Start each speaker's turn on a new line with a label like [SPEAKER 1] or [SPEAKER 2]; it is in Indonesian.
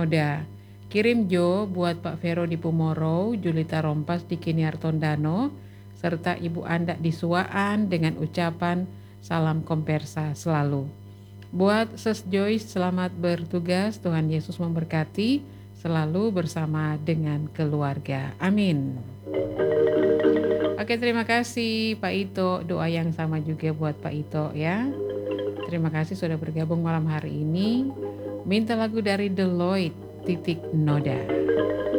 [SPEAKER 1] Noda. Kirim Jo buat Pak Vero di Pumoro, Julita Rompas di Kiniar Tondano, serta Ibu Anda di Suaan dengan ucapan salam kompersa selalu. Buat Ses Joyce, selamat bertugas, Tuhan Yesus memberkati, selalu bersama dengan keluarga. Amin. Oke, terima kasih Pak Ito, doa yang sama juga buat Pak Ito ya. Terima kasih sudah bergabung malam hari ini. Minta lagu dari Deloitte, Titik Noda.